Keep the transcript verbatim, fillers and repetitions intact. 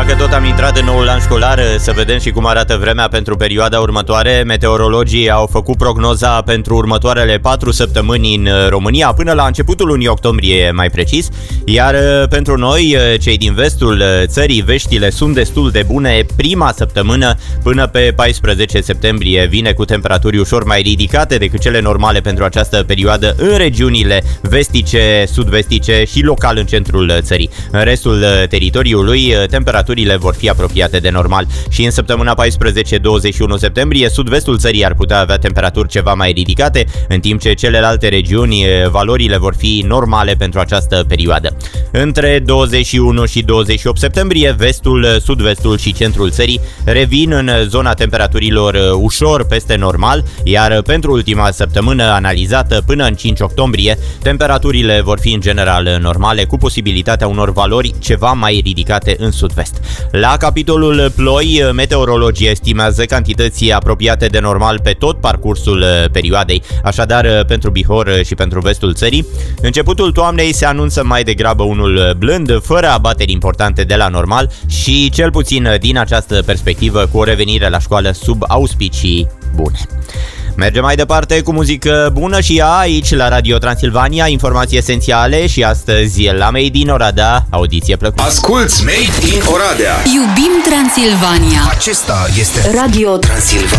Dacă tot am intrat în noul an școlar, să vedem și cum arată vremea pentru perioada următoare. Meteorologii au făcut prognoza pentru următoarele patru săptămâni în România, până la începutul lunii octombrie, mai precis. Iar pentru noi, cei din vestul țării, veștile sunt destul de bune. Prima săptămână până pe paisprezece septembrie vine cu temperaturi ușor mai ridicate decât cele normale pentru această perioadă în regiunile vestice, sud-vestice și local în centrul țării. În restul teritoriului, temperaturile vor fi apropiate de normal și în săptămâna paisprezece douăzeci și unu septembrie, sud-vestul țării ar putea avea temperaturi ceva mai ridicate, în timp ce celelalte regiuni, valorile vor fi normale pentru această perioadă. Între douăzeci și unu și douăzeci și opt septembrie, vestul, sud-vestul și centrul țării revin în zona temperaturilor ușor peste normal, iar pentru ultima săptămână analizată până în cinci octombrie, temperaturile vor fi în general normale, cu posibilitatea unor valori ceva mai ridicate în sud-vest. La capitolul ploi, meteorologii estimează cantități apropiate de normal pe tot parcursul perioadei, așadar pentru Bihor și pentru vestul țării. Începutul toamnei se anunță mai degrabă unul blând, fără abateri importante de la normal și cel puțin din această perspectivă cu o revenire la școală sub auspicii bune. Mergem mai departe cu muzică bună și ea aici la Radio Transilvania, informații esențiale și astăzi la Made in Oradea, audiție plăcută. Asculți Made in Oradea. Iubim Transilvania. Acesta este Radio Transilvania.